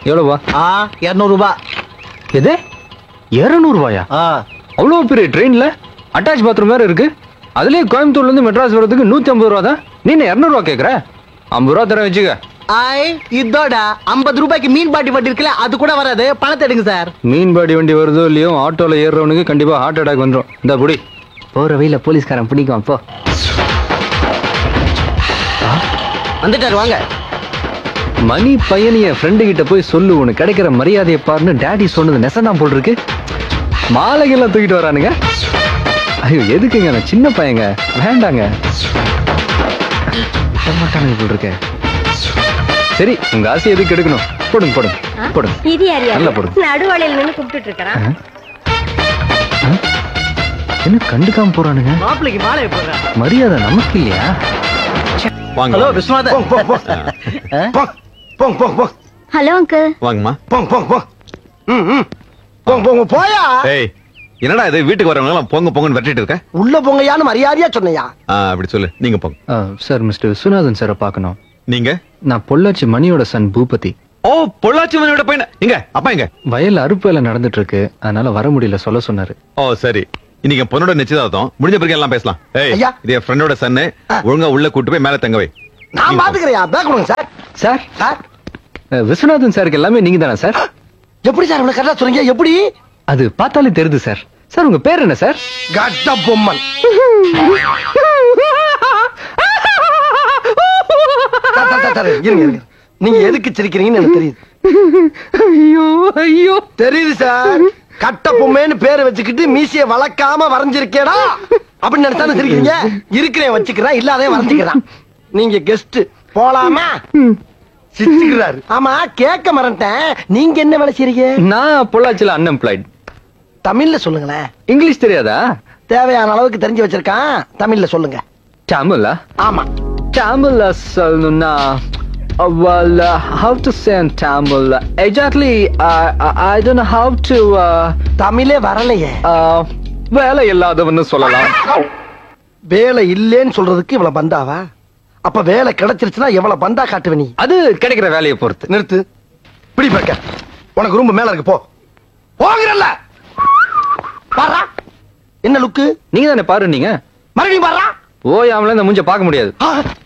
எவ்வளவா? 200 ரூபாய். எது 200 ரூபாயா? அவ்வளவு பெரிய ட்ரெயின்ல அட்டாச் பாத்ரூம் வேற இருக்கு. அதுலயே கோயம்புத்தூர்ல இருந்து மெட்ராஸ் வரதுக்கு 150 ரூபா தான். நீ 200 ரூபா கேக்குற? 50 ரூபா தர வச்சுக்க. இதோட 50 ரூபாய்க்கு மீன் பாட்டி வண்டி இருக்குல்ல, அது கூட வராது. பணத்தை எடுங்க சார். மீன் பாட்டி வண்டி வருதோ இல்லையோ, ஆட்டோல ஏறுறவனுக்கு கண்டிப்பா ஹார்ட் அட்டாக் வந்துடும். இந்த புடி போற வழியில போலீஸ்காரன் பிடிக்கும். போ. வந்துட்டாரு, வாங்க. மணி பையன் என் ஃப்ரெண்டு கிட்ட போய் சொல்லு, உனக்கு கிடைக்கிற மரியாதையை பாருன்னு டேடி சொன்னது நெசந்தான் போல் இருக்கு. மாலைகள்லாம் தூக்கிட்டு வரானுங்க. ஐயோ எதுக்குங்க, நான் சின்ன பையங்க, வேண்டாங்க. மாட்டானுங்க போல் இருக்க. சரி, உங்க ஆசை எதுக்கு எடுக்கணும்? போடுங்க போடுங்க போடுங்க. நல்லா போடுங்க. நடுவளையில நின்னு கூப்பிட்டு இருக்கான். என்ன கண்டுக்காம போறானுங்க? மாப்பிளைக்கு மாலை போடுறா. மரியாதை நமக்கு இல்லையா? ஹலோ விஸ்வநாதன். Hello uncle. வாங்கம்மா. போயா. ஏய், என்னடா இது, வீட்டுக்கு வரவங்க எல்லாம் பொங்க பொங்கன்னு வெட்டிட்டு இருக்க? உள்ள போங்கயான்னு மரியாதையா சொன்னையா? அப்படி சொல்லு. நீங்க போங்க. சார், மிஸ்டர் விஸ்வநாதன் சாரை பார்க்கணும். நீங்க? நான் பொள்ளாச்சி மணியோட சன் பூபதி. ஓ, பொள்ளாச்சி மணியோட பையன். எங்க அப்பா எங்க? வயல்ல அறுப்பு வேலை நடந்துட்டு இருக்கு, அதனால வர முடியல, சொல்ல சொன்னாரு. ஓ சரி, இன்னைக்கு என் பொண்ணோட நிச்சயதார்த்தம் முடிஞ்ச பிறகு எல்லாம் பேசலாம். ஏய், ஐயா. இது என் ஃப்ரெண்டோட சன்னு. ஒழுங்கா உள்ள கூட்டு போய் மேல தங்க வை. நான் பாத்துக்கிறேன். பேக் கொடுங்க சார். சார், சார், விஸ்வநாதன் சாருக்கு எல்லாமே நீங்க தானே சார்? எப்படி சார் இவ்வளவு கரெக்டா சொல்றீங்க? எப்படி? அது பார்த்தாலே தெரியுது சார். சார், உங்க பேர் என்ன சார்? கட்ட பொம்மன். நீங்க எதுக்கு சிரிக்கிறீங்கன்னு எனக்கு தெரியுது. ஐயோ ஐயோ, தெரியுது சார். கட்ட பொம்மைன்னு பேரை வச்சுக்கிட்டு மீசைய வளர்க்காம வரைஞ்சிருக்கேடா அப்படின்னு நினைச்சாலும் சிரிக்கிறீங்க. இருக்கிறேன் வச்சுக்கிறேன், இல்லாதே வரைஞ்சுக்கிறான். நீங்க கெஸ்ட் போலாமா? சிரிச்சுக்கிறாரு. ஆமா, கேட்க மறந்துட்டேன். நீங்க என்ன வேலை செய்றீங்க? நான் பொள்ளாச்சில அன்எம்ப்ளாய்ட். தமிழ்ல சொல்லுங்களேன். இங்கிலீஷ் தெரியாதா? தேவையான அளவுக்கு தெரிஞ்சு வச்சிருக்கான். தமிழ்ல சொல்லுங்க. தமிழா? ஆமா. தமிழ்ல சொல்லணும்னா, well, how to say in Tamil? Exactly, I don't know how to. தமிழே வரலையே. வேலை இல்லாதவன்னு சொல்லலாம். வேலை இல்லேன்னு சொல்றதுக்கு இவ்வளவு பந்தாவா? அப்ப வேலை கிடைச்சிருச்சுன்னா எவ்வளவு பந்தா காட்டுவ நீ? அது கிடைக்கிற வேலையை பொறுத்து. நிறுத்து. பிடி பக்க. உனக்கு ரூம் மேல இருக்கு, போ. போகிறல்ல. பாரா. என்ன லுக்கு? நீங்க தானே பாரு. நீங்க மறுபடியும் பாரா. ஓயாமல இந்த மூஞ்ச பார்க்க முடியாது.